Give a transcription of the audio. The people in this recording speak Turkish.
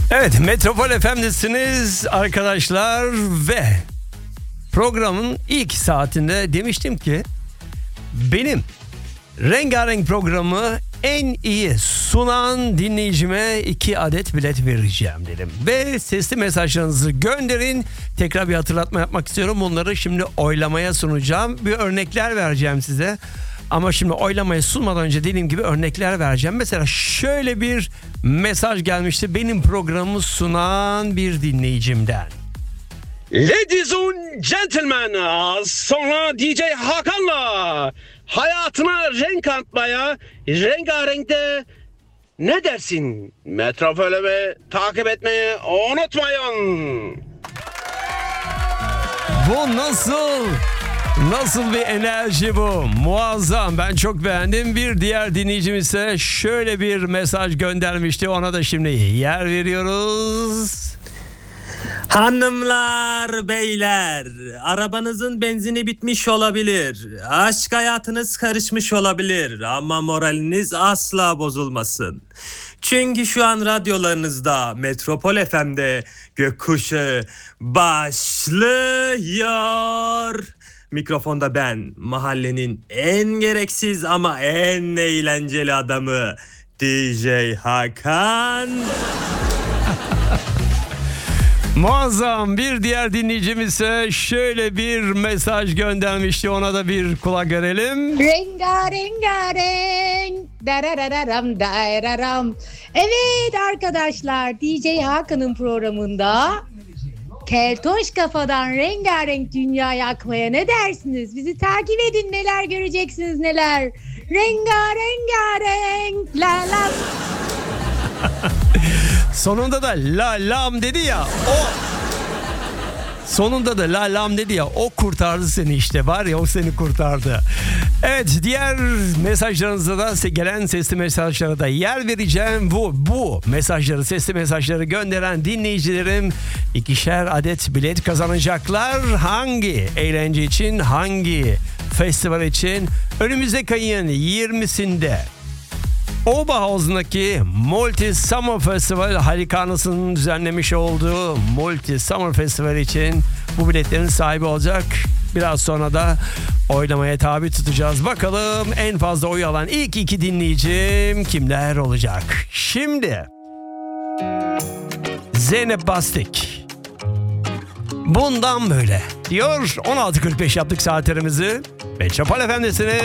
Evet, Metropol FM'desiniz arkadaşlar ve programın ilk saatinde demiştim ki benim rengarenk programı en iyi sunan dinleyicime 2 adet bilet vereceğim dedim. Ve sesli mesajlarınızı gönderin. Tekrar bir hatırlatma yapmak istiyorum. Bunları şimdi oylamaya sunacağım. Bir örnekler vereceğim size. Ama şimdi oylamaya sunmadan önce dediğim gibi örnekler vereceğim. Mesela şöyle bir mesaj gelmişti benim programımı sunan bir dinleyicimden. Ladies and gentlemen, sonra DJ Hakan'la hayatına renk katmaya, rengarenkte ne dersin? Metropol'ü takip etmeyi unutmayın. Bu nasıl bir enerji bu? Muazzam. Ben çok beğendim. Bir diğer dinleyicim ise şöyle bir mesaj göndermişti. Ona da şimdi yer veriyoruz. Hanımlar, beyler, arabanızın benzini bitmiş olabilir. Aşk hayatınız karışmış olabilir ama moraliniz asla bozulmasın. Çünkü şu an radyolarınızda Metropol FM'de Gökkuşağı başlıyor. Mikrofonda ben, mahallenin en gereksiz ama en eğlenceli adamı DJ Hakan. Muazzam. Bir diğer dinleyicim ise şöyle bir mesaj göndermişti. Ona da bir kulak verelim. Rengarenk. Darararam dararam. Evet arkadaşlar, DJ Hakan'ın programında Keltoş kafadan rengarenk dünyayı akmaya ne dersiniz? Bizi takip edin, neler göreceksiniz neler. Rengarenk la la. Sonunda da la lam dedi ya. Sonunda da la lam dedi ya, o kurtardı seni işte, var ya, o seni kurtardı. Evet, diğer mesajlarınıza da, gelen sesli mesajlara da yer vereceğim. Bu mesajları, sesli mesajları gönderen dinleyicilerim 2'şer adet bilet kazanacaklar. Hangi eğlence için, hangi festival için? Önümüzdeki ayın 20'sinde Oberhausen'daki Multi Summer Festival, Halikarnası'nın düzenlemiş olduğu Multi Summer Festival için bu biletlerin sahibi olacak. Biraz sonra da oylamaya tabi tutacağız. Bakalım en fazla oy alan ilk 2 dinleyicim kimler olacak? Şimdi Zeynep Bastık, bundan böyle diyor. 16.45 yaptık saatlerimizi. Metropol FM'desiniz.